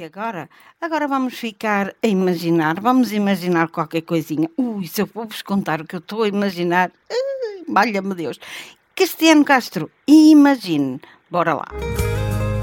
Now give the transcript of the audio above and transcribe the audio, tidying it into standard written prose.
agora? Agora vamos ficar a imaginar. Vamos imaginar qualquer coisinha. Se eu vou-vos contar o que eu estou a imaginar. Valha-me Deus. Cristiano Castro, imagine. Bora lá.